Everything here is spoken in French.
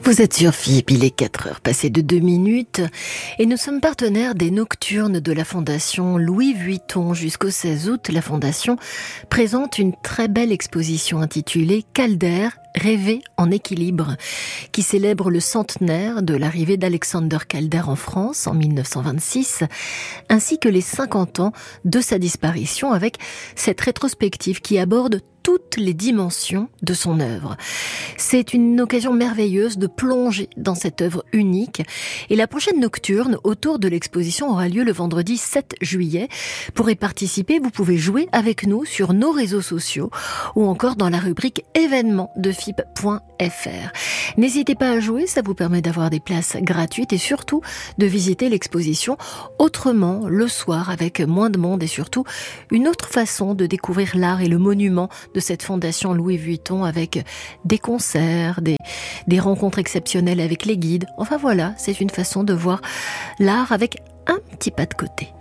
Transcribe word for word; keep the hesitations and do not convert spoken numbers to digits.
Vous êtes sur F I P, il est quatre heures passées de deux minutes et nous sommes partenaires des Nocturnes de la Fondation Louis Vuitton. Jusqu'au seize août, la Fondation présente une très belle exposition intitulée Calder, rêver en équilibre, qui célèbre le centenaire de l'arrivée d'Alexander Calder en France en mille neuf cent vingt-six, ainsi que les cinquante ans de sa disparition, avec cette rétrospective qui aborde toutes les dimensions de son œuvre. C'est une occasion merveilleuse de plonger dans cette œuvre unique. Et la prochaine nocturne autour de l'exposition aura lieu le vendredi sept juillet. Pour y participer, vous pouvez jouer avec nous sur nos réseaux sociaux ou encore dans la rubrique événements de F I P point F R. N'hésitez pas à jouer, ça vous permet d'avoir des places gratuites et surtout de visiter l'exposition autrement le soir avec moins de monde et surtout une autre façon de découvrir l'art et le monument de cette fondation Louis Vuitton avec des concerts, des, des rencontres exceptionnelles avec les guides. Enfin voilà, c'est une façon de voir l'art avec un petit pas de côté.